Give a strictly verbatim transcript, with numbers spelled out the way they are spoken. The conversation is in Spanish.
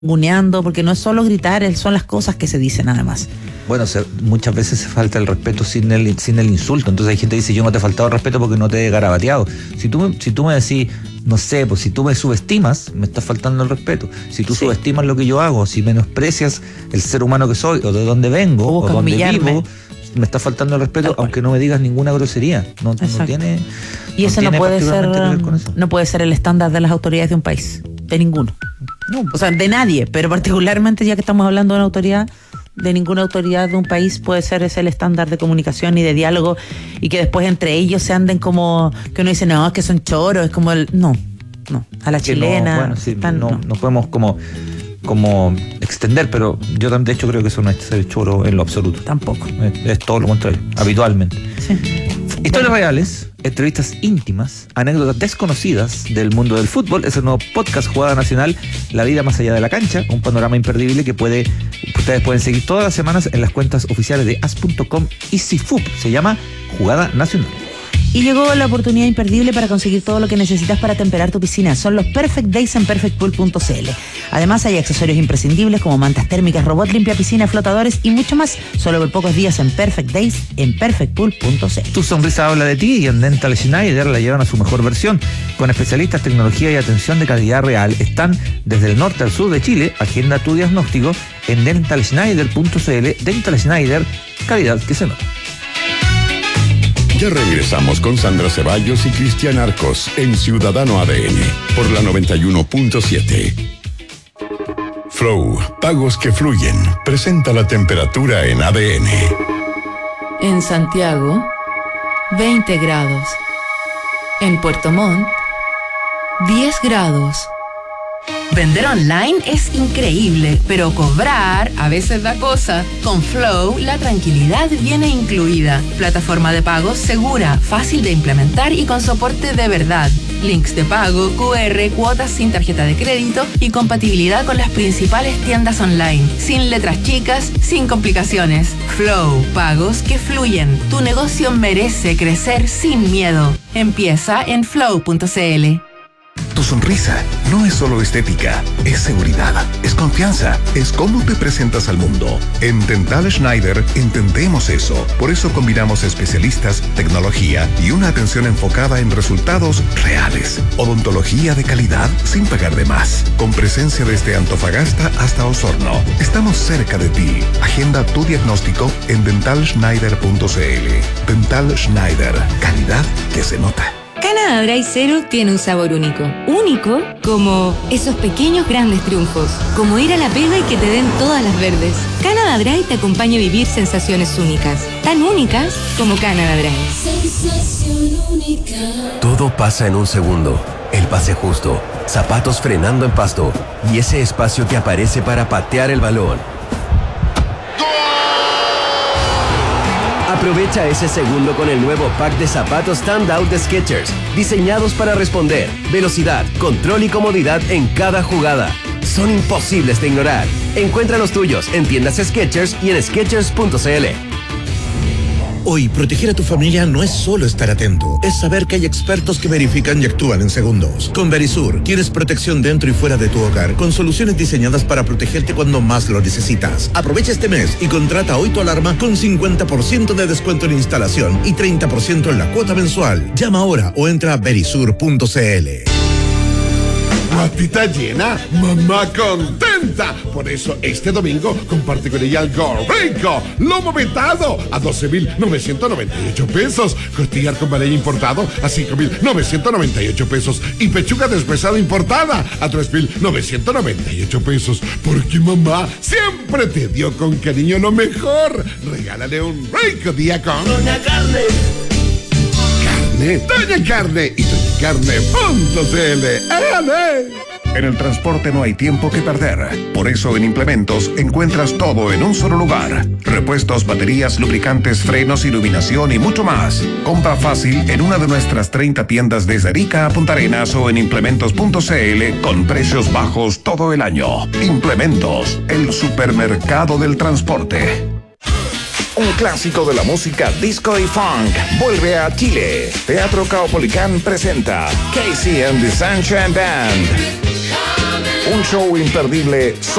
guneando, porque no es solo gritar, son las cosas que se dicen además. Bueno, se, muchas veces se falta el respeto sin el, sin el insulto. Entonces hay gente que dice, yo no te he faltado el respeto porque no te he garabateado. Si tú, me, si tú me decís, no sé, pues si tú me subestimas, me estás faltando el respeto. Si tú sí. subestimas lo que yo hago, si menosprecias el ser humano que soy, o de dónde vengo, o, o dónde humillarme. vivo, me está faltando el respeto, aunque no me digas ninguna grosería. No, no tiene. Y ese no, no puede ser, no puede ser el estándar de las autoridades de un país, de ninguno. No, o sea, de nadie, pero particularmente ya que estamos hablando de una autoridad, de ninguna autoridad de un país puede ser ese el estándar de comunicación y de diálogo, y que después entre ellos se anden como, que uno dice, no, es que son choros, es como el, no, no, a la que chilena. No, bueno, sí, están, no, no. no podemos como, como extender, pero yo también de hecho creo que eso no es ser choro en lo absoluto. Tampoco. Es, es todo lo contrario, habitualmente. Sí. Historias bueno. reales, entrevistas íntimas, anécdotas desconocidas del mundo del fútbol. Es el nuevo podcast Jugada Nacional, La vida más allá de la cancha, un panorama imperdible que puede ustedes pueden seguir todas las semanas en las cuentas oficiales de as punto com y Cifub. Se llama Jugada Nacional. Y llegó la oportunidad imperdible para conseguir todo lo que necesitas para temperar tu piscina. Son los Perfect Days en perfect pool punto c l. Además hay accesorios imprescindibles como mantas térmicas, robot limpia piscina, flotadores y mucho más. Solo por pocos días en Perfect Days en perfect pool punto c l. Tu sonrisa habla de ti y en Dental Schneider la llevan a su mejor versión. Con especialistas, tecnología y atención de calidad real. Están desde el norte al sur de Chile. Agenda tu diagnóstico en dental schneider punto c l. Dental Schneider, calidad que se nota. Ya regresamos con Sandra Ceballos y Cristian Arcos en Ciudadano A D N por la noventa y uno punto siete. Flow, pagos que fluyen, presenta la temperatura en A D N. En Santiago, veinte grados. En Puerto Montt, diez grados. Vender online es increíble, pero cobrar a veces da cosa. Con Flow, la tranquilidad viene incluida. Plataforma de pagos segura, fácil de implementar y con soporte de verdad. Links de pago, cu erre, cuotas sin tarjeta de crédito y compatibilidad con las principales tiendas online. Sin letras chicas, sin complicaciones. Flow, pagos que fluyen. Tu negocio merece crecer sin miedo. Empieza en flow punto c l. Tu sonrisa no es solo estética, es seguridad, es confianza, es cómo te presentas al mundo. En Dental Schneider entendemos eso. Por eso combinamos especialistas, tecnología y una atención enfocada en resultados reales. Odontología de calidad sin pagar de más. Con presencia desde Antofagasta hasta Osorno. Estamos cerca de ti. Agenda tu diagnóstico en dental schneider punto c l. Dental Schneider, calidad que se nota. Canada Dry Zero tiene un sabor único. Único como esos pequeños grandes triunfos. Como ir a la pega y que te den todas las verdes. Canada Dry te acompaña a vivir sensaciones únicas. Tan únicas como Canada Dry. Sensación única. Todo pasa en un segundo. El pase justo. Zapatos frenando en pasto. Y ese espacio que aparece para patear el balón. Aprovecha ese segundo con el nuevo pack de zapatos Standout de Skechers, diseñados para responder, velocidad, control y comodidad en cada jugada. Son imposibles de ignorar. Encuentra los tuyos en tiendas Skechers y en skechers punto c l. Hoy, proteger a tu familia no es solo estar atento, es saber que hay expertos que verifican y actúan en segundos. Con Verisur, tienes protección dentro y fuera de tu hogar, con soluciones diseñadas para protegerte cuando más lo necesitas. Aprovecha este mes y contrata hoy tu alarma con cincuenta por ciento de descuento en instalación y treinta por ciento en la cuota mensual. Llama ahora o entra a verisur punto c l. Guapita llena, mamá contenta. Por eso este domingo comparte con ella algo rico. Lomo vetado a doce mil novecientos noventa y ocho pesos. Costillar con valle importado a cinco mil novecientos noventa y ocho pesos. Y pechuga deshuesada importada a tres mil novecientos noventa y ocho pesos. Porque mamá siempre te dio con cariño lo mejor. Regálale un rico día con Doña Carne. Carne, Doña Carne y doña carne punto c l. ¡Ale! En el transporte no hay tiempo que perder. Por eso en Implementos encuentras todo en un solo lugar. Repuestos, baterías, lubricantes, frenos, iluminación y mucho más. Compra fácil en una de nuestras treinta tiendas desde Arica a Punta Arenas o en implementos punto c l con precios bajos todo el año. Implementos, el supermercado del transporte. Un clásico de la música disco y funk vuelve a Chile. Teatro Caupolicán presenta Casey and the Sunshine Band. Un show imperdible